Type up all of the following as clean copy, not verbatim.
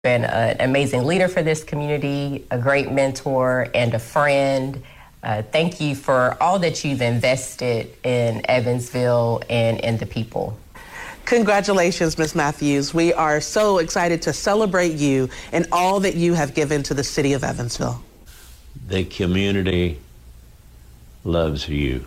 Been an amazing leader for this community, a great mentor, and a friend. Thank you for all that you've invested in Evansville and in the people. Congratulations, Ms. Matthews. We are so excited to celebrate you and all that you have given to the city of Evansville. The community loves you.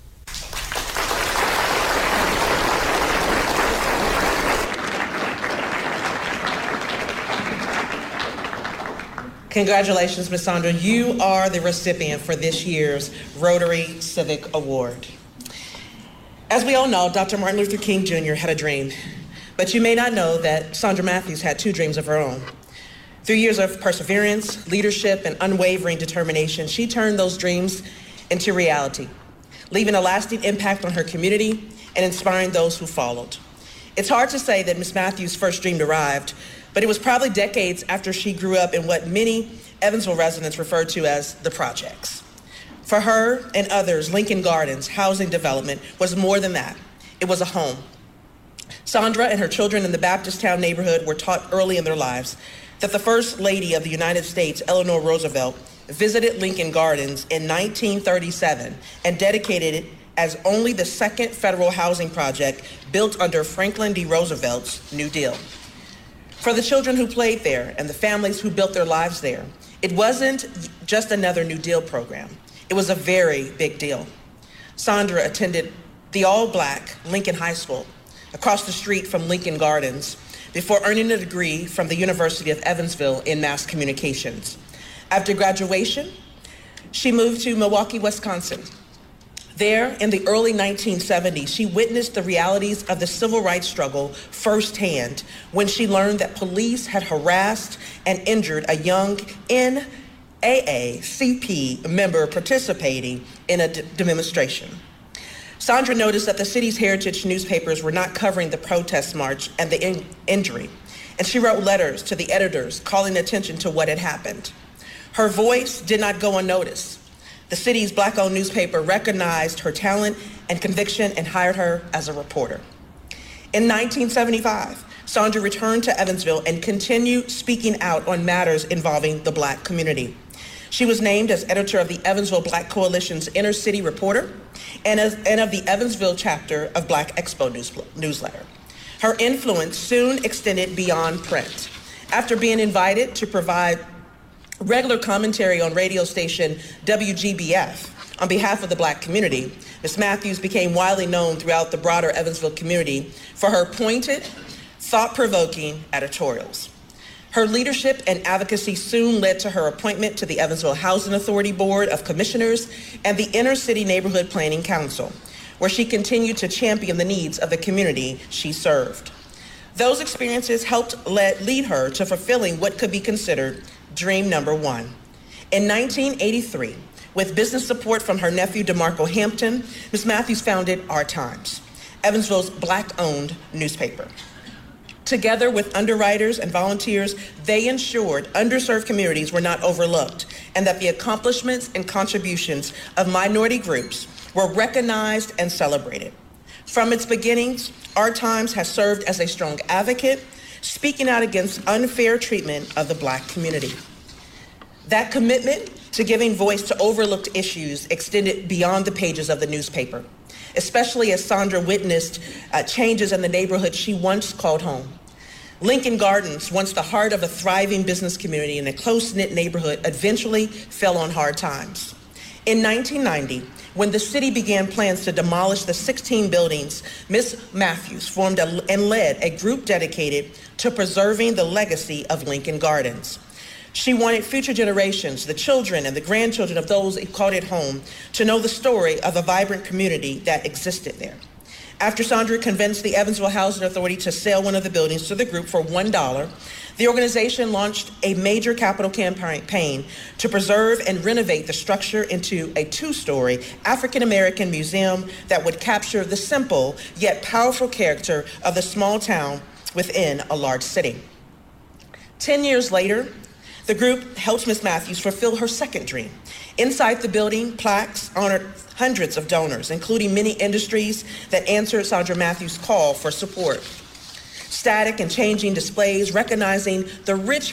Congratulations, Ms. Sandra. You are the recipient for this year's Rotary Civic Award. As we all know, Dr. Martin Luther King Jr. had a dream, but you may not know that Sandra Matthews had two dreams of her own. Through years of perseverance, leadership, and unwavering determination, she turned those dreams into reality, leaving a lasting impact on her community and inspiring those who followed. It's hard to say that Ms. Matthews' first dream arrived, but it was probably decades after she grew up in what many Evansville residents refer to as the projects. For her and others, Lincoln Gardens housing development was more than that. It was a home. Sandra and her children in the Baptist-town neighborhood were taught early in their lives that the First Lady of the United States, Eleanor Roosevelt, visited Lincoln Gardens in 1937 and dedicated it as only the second federal housing project built under Franklin D. Roosevelt's New Deal. For the children who played there and the families who built their lives there, it wasn't just another New Deal program. It was a very big deal. Sandra attended the all-black Lincoln High School across the street from Lincoln Gardens before earning a degree from the University of Evansville in mass communications. After graduation, she moved to Milwaukee, Wisconsin. There, in the early 1970s, she witnessed the realities of the civil rights struggle firsthand when she learned that police had harassed and injured a young NAACP member participating in a demonstration. Sandra noticed that the city's heritage newspapers were not covering the protest march and the injury, and she wrote letters to the editors calling attention to what had happened. Her voice did not go unnoticed. The city's Black-owned newspaper recognized her talent and conviction and hired her as a reporter. In 1975, Sandra returned to Evansville and continued speaking out on matters involving the Black community. She was named as editor of the Evansville Black Coalition's Inner City Reporter and of the Evansville chapter of Black Expo newsletter. Her influence soon extended beyond print. After being invited to provide regular commentary on radio station WGBF on behalf of the Black community, Ms. Matthews became widely known throughout the broader Evansville community for her pointed, thought-provoking editorials. Her leadership and advocacy soon led to her appointment to the Evansville Housing Authority Board of Commissioners and the Inner City Neighborhood Planning Council, where she continued to champion the needs of the community she served. Those experiences helped lead her to fulfilling what could be considered dream number one. In 1983, with business support from her nephew DeMarco Hampton, Ms. Matthews founded Our Times, Evansville's Black-owned newspaper. Together with underwriters and volunteers, they ensured underserved communities were not overlooked and that the accomplishments and contributions of minority groups were recognized and celebrated. From its beginnings, Our Times has served as a strong advocate, speaking out against unfair treatment of the Black community. That commitment to giving voice to overlooked issues extended beyond the pages of the newspaper, especially as Sandra witnessed changes in the neighborhood she once called home. Lincoln Gardens, once the heart of a thriving business community in a close-knit neighborhood, eventually fell on hard times. In 1990, when the city began plans to demolish the 16 buildings, Ms. Matthews formed and led a group dedicated to preserving the legacy of Lincoln Gardens. She wanted future generations, the children and the grandchildren of those who called it home, to know the story of a vibrant community that existed there. After Sandra convinced the Evansville Housing Authority to sell one of the buildings to the group for $1, the organization launched a major capital campaign to preserve and renovate the structure into a two-story African-American museum that would capture the simple yet powerful character of the small town within a large city. 10 years later, the group helped Ms. Matthews fulfill her second dream. Inside the building, plaques honored hundreds of donors, including many industries that answered Sandra Matthews' call for support. static and changing displays, recognizing the rich